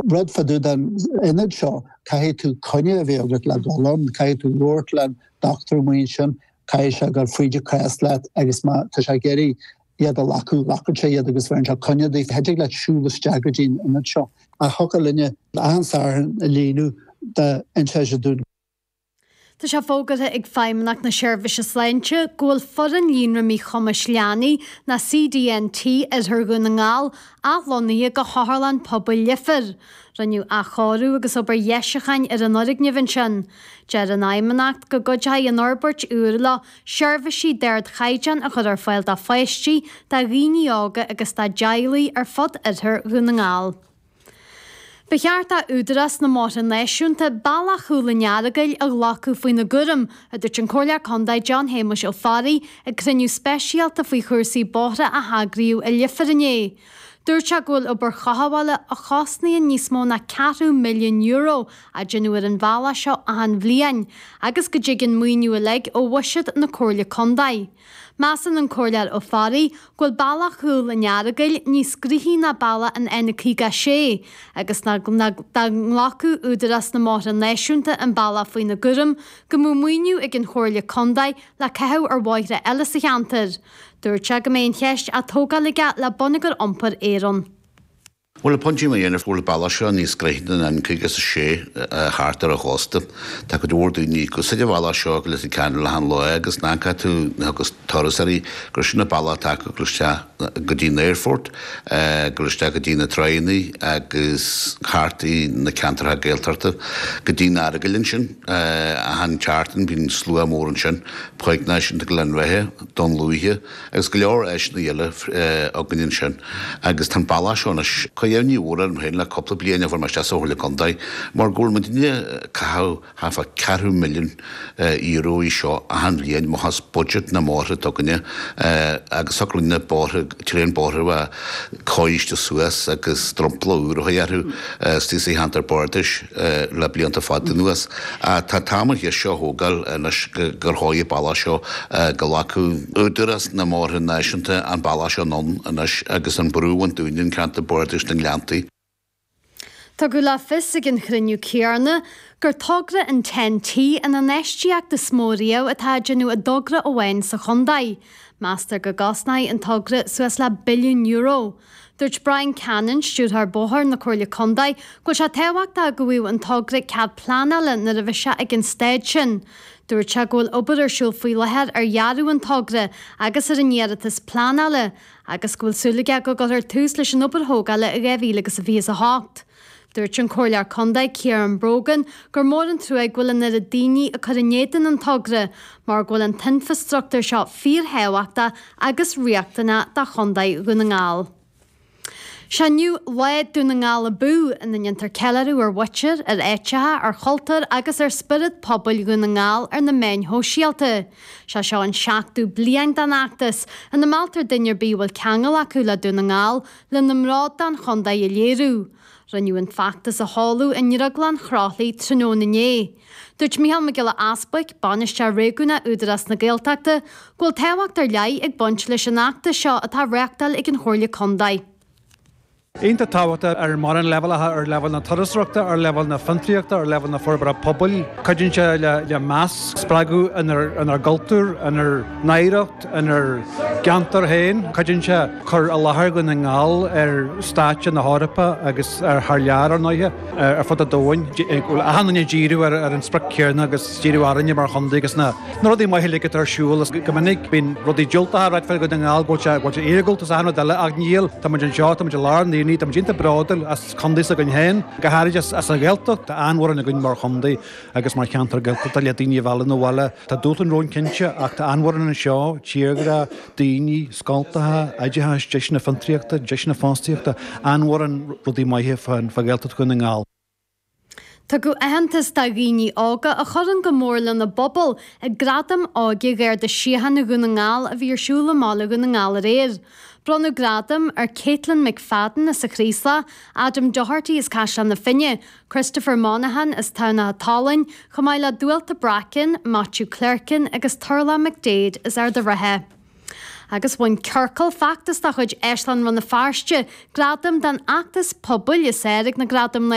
rud fadú dan inad seo cai tú conne a bhéagad le golan, cai tú Lord le Dr. Muinsin, cai se gur Friide Creslet agus má tá se geirí iad a lacu sé iad agus bhain se conne dí heidir le siúlas teagradín inad seo. A hoca linne ansar a líú de inse dún. Tá se fógad ag feimnach na seirbhíse sleinte ggóil foran líonra mí chumas leanaí na CDNT ar gur na ngáil a lonaí go Harlan pobail lifir. Raniu a chorú agus obair yeisichain ar an orig nivin sin. Ger an aimanacht go godjai an Norbert Úrla seirbhísí deird chaijan a chud ar fáil da feistí da riní ága agus da jailí ar fod ar gur na ngáil. Becheart a údaras na máta neisiúnta balla chúlanearagail a lacu faoin na gurum a dúirt an cóirleach Condaid John Hamish Ó Fari ag criniú speisialta faoi chuirsaí bóthra a hagriú a lifarinné. Dúirt se gúil obair chahabhla a chosnaí níos mó na €4 million a genúir an bhela seo a an bhliain, agus go dtí an muoinú a le ó bhuisiid na cóirleach Condaid. Measan an cóirlear Ó Fari gúil balla chúil a nearagail níos grithí na balla an enachíga sé, agus na nglacu údaras na máta neisiúnta an balla faoin na gurum go mú muoinú ag an cóirleach Condaid le cethú ar bhaithre eile sa cheantar. Dúirt se go mbeidh cheist a tógálaige le bonnagur iompar éireann. Well, a punching my unit for the Balasha and his great and Kigas Shea, Harter of Hosta, Takadur, the Nico, City of Balasha, Lizzie Candle, and Loegas, Naka to Nakas Torresari, Krishna Bala, Taka, Glusha, Godina Airfort, Glusta Godina Traini, Agus Harty, Nakantra Geltarta, Godina Aragalinshin, Han Charton, being Slua Morenshin, Poik Nation to Glenrehe, Don Louis, as Glor Ashton Yellow, Ogninshin, Agus Tampalash on a Coyoni wore an hen le couple of bliana for my chasso le Condaid, mar gourmandine cow half a €4 million I show a handlian mohas budget na more togine ag soklina borre train borre wa coish to Suez agus tromplo royaru stisi hunter bordish la blianta fadnuas a tatama hier show hogal nash garhoye balasho galaku uduras na more nationte an balasho non nash agus an bruin dunin kante bordish Glanty. Tá go le fis ag an chruinniú céarna gur togra an 10T an anéisteach de smóriou atá genú a dogra ó bhain sa Condaid. Master go gasnaid an togra suas le €1 billion. Dúirt Brian Cannon stúr bóthar na cóirleach Condaid go se tehaachta go bhfuil an togra cead planala na a bhí se ag an stéid sin. Dúirt se gúil obair arsúil faoi lehead ar jarú an togra agus ar an iarratas planala agus gúil súlaige go gur tús leis an obair thógála a raibhí agus a bhí a hácht. Dúirt an cóirlear Condaid Kieran Brogan gur mór an trúig bhfuil an a daoine a chuinéan an togra mar gúil an tinfastruchtúir seo fíorthehaachta agus riachtainna de Condaid go na ngáil. Seanniu leid dún na ngála bú in na intar celarú ar witcher ar éitethe ar choltar agus ar spirit pobail go na ngáil ar na main hóisialta. Se seo an seachtú blian dan achtas an na maltar duine bí bhfuil ceangal acu le dún na ngáil le na mrád dan Condaid i léirú. Raniu an factas a hallú in Niraglan chrálaí tróna né. Dúirt Micheál Mac Gille Aspaig bainiste réúna údaras na Gaeltachta gúil tehacht ar leith ag buint leis an achta seo atá reachtal ag an chóirleach Condaid. Einta táhata ar mar an level ar level na torasreachta ar level na fantriachta ar level na forbara pobl cadin se le más spragu an ar galtúr an ar nairacht an ar gantar hain cadin se chur a láthair go na ngáil ar státe na Harpa agus ar Harlear ar nóithe ar fod a dóin a hanna díú ar an spracéarna agus díú aranne mar chundaí agus na rudí mai hilige ar siúil go minic bín rudí jolta right fel go na ngáil gote éagult as anna deile ag níl tá man seo tá man lár ní tam jinta bradal as chundaí a gon hen go háid as a gelta tá anhar na gon mar chundaí agus mar cheantar gelta tá le daoine bhela nó bhile tá dút an rón cinse ach tá anhar na seo tíagra daoine scaltathe aideithe deisna fantriachta deisna fástiíochta anhar an rudí maithe fan fa gelta go na ngáil. Tá go ahantas da riní ága a churann go mórla na bobbal ag gradam ági gur de sihan na gona ngáil a bhí arsúla mála go na ngáil réir. Bronnú gradam ar Caitlin McFadden is sa Chrísla, Adam Doherty is Caisleán na Finne, Christopher Monaghan is Tána Tallinn, Chomáile Dúilta Bracken, Matthew Clerkin agus Turla McDade is ar de Rathe. Agus bhain cearcail factas da chuid Eisleán run na farste, gradam dan achtas pobl is éireach na gradam